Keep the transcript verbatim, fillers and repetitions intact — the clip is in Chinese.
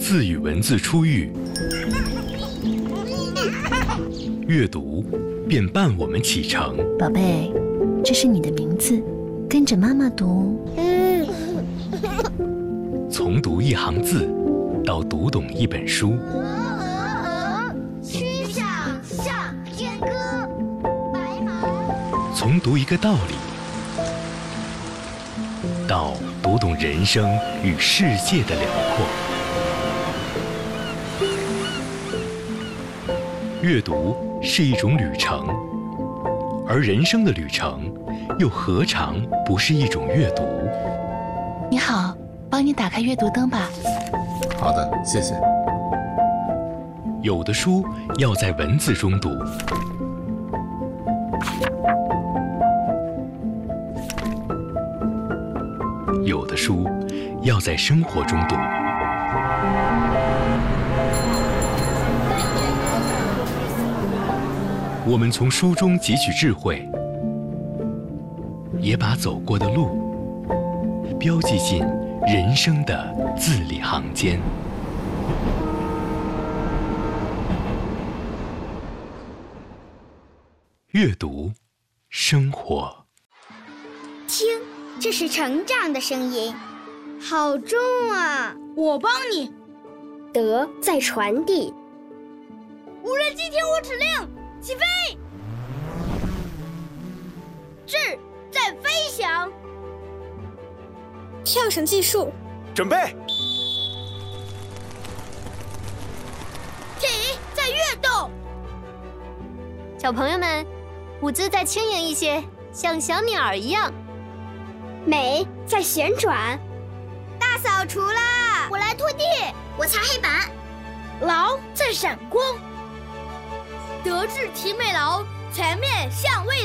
字与文字初遇，阅读便伴我们启程。 宝贝，这是你的名字，跟着妈妈读。 从读一行字，到读懂一本书。 曲项向天歌，白毛。 从读一个道理，到读懂人生与世界的辽阔。阅读是一种旅程，而人生的旅程又何尝不是一种阅读？ 你好，帮你打开阅读灯吧。 好的，谢谢。 有的书要在文字中读，有的书要在生活中读。我们从书中汲取智慧，也把走过的路标记进人生的字里行间。阅读，生活。 听，这是成长的声音，好重啊！ 我帮你。 德在传递。 无人机听我指令，起飞！智在飞翔。 跳绳计数， 准备。 体在跃动。 小朋友们，舞姿再轻盈一些，像小鸟儿一样。 美在旋转。大扫除啦！ 我来拖地， 我擦黑板。 劳在闪光。德智体美劳，全面向未